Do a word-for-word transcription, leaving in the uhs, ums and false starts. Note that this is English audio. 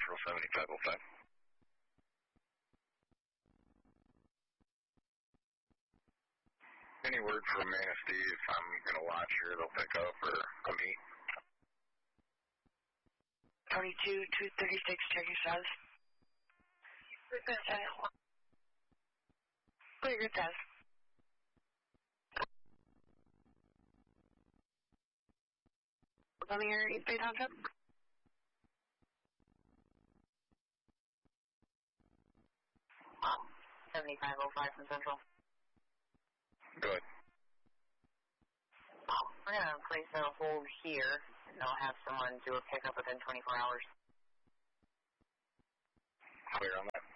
Central seventy-five oh five. Any word from Manistee if I'm going to watch here, they'll pick up, or a meet? twenty-two, two thirty-six, checking south. Good south. Clear, good south. Coming here, eight on top. seventy-five oh five from Central. Good. We're going to place a hold here, and I'll have someone do a pickup within twenty-four hours. Clear on that.